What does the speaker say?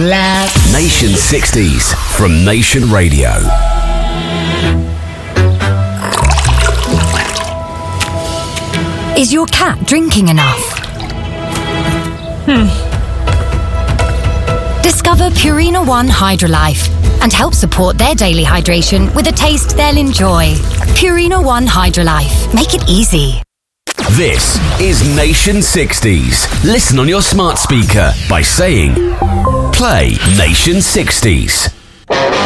glad. Nation 60s from Nation Radio. Is your cat drinking enough? Discover Purina One Hydrolife and help support their daily hydration with a taste they'll enjoy. Purina One Hydrolife. Make it easy. This is Nation 60s. Listen on your smart speaker by saying, play Nation 60s.